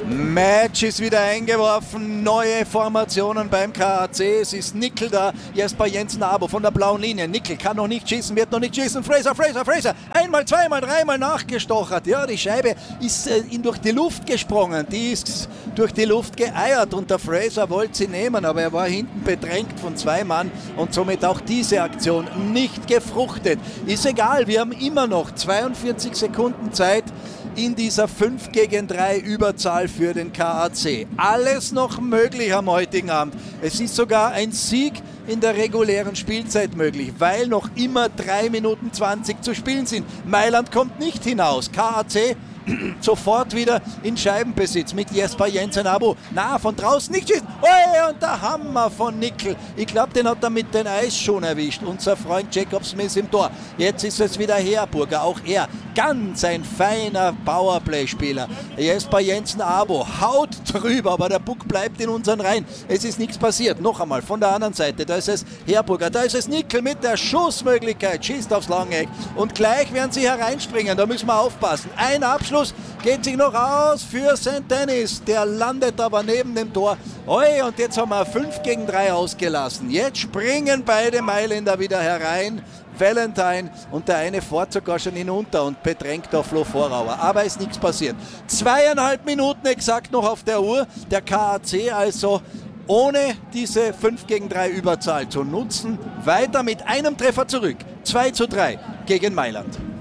Match ist wieder eingeworfen, neue Formationen beim KAC, es ist Nickel da, Jesper Jensen-Abo von der blauen Linie. Nickel kann noch nicht schießen, wird noch nicht schießen, Fraser, einmal, zweimal, dreimal nachgestochert. Ja, die Scheibe ist durch die Luft gesprungen, die ist durch die Luft geeiert und der Fraser wollte sie nehmen, aber er war hinten bedrängt von zwei Mann und somit auch diese Aktion nicht gefruchtet. Ist egal, wir haben immer noch 42 Sekunden Zeit in dieser 5 gegen 3 Überzahl für den KAC. Alles noch möglich am heutigen Abend. Es ist sogar ein Sieg in der regulären Spielzeit möglich, weil noch immer 3 Minuten 20 zu spielen sind. Mailand kommt nicht hinaus. KAC sofort wieder in Scheibenbesitz mit Jesper Jensen-Abo. Na, von draußen nicht schießen. Oh, und der Hammer von Nickel. Ich glaube, den hat er mit den Eisschuhen erwischt. Unser Freund Jacob Smith im Tor. Jetzt ist es wieder Herburger. Auch er ganz ein feiner Powerplay-Spieler. Jesper Jensen-Abo haut drüber, aber der Puck bleibt in unseren Reihen. Es ist nichts passiert. Noch einmal von der anderen Seite. Da ist es Herburger. Da ist es Nickel mit der Schussmöglichkeit. Schießt aufs Langeck. Und gleich werden sie hereinspringen. Da müssen wir aufpassen. Ein Abschluss geht sich noch aus für St. Denis. Der landet aber neben dem Tor. Oi, und jetzt haben wir 5 gegen 3 ausgelassen. Jetzt springen beide Mailänder wieder herein. Valentine und der eine fährt sogar schon hinunter und bedrängt auf Flo Vorauer. Aber ist nichts passiert. 2,5 Minuten exakt noch auf der Uhr. Der KAC also ohne diese 5 gegen 3 Überzahl zu nutzen. Weiter mit einem Treffer zurück. 2:3 gegen Mailand.